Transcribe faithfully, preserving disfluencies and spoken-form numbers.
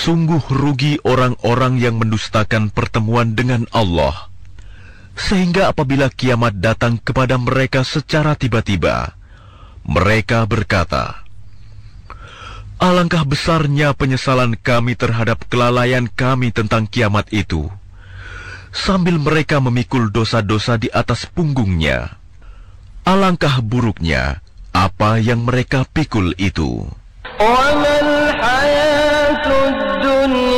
Sungguh rugi orang-orang yang mendustakan pertemuan dengan Allah, sehingga apabila kiamat datang kepada mereka secara tiba-tiba, mereka berkata, "Alangkah besarnya penyesalan kami terhadap kelalaian kami tentang kiamat itu," sambil mereka memikul dosa-dosa di atas punggungnya. Alangkah buruknya apa yang mereka pikul itu.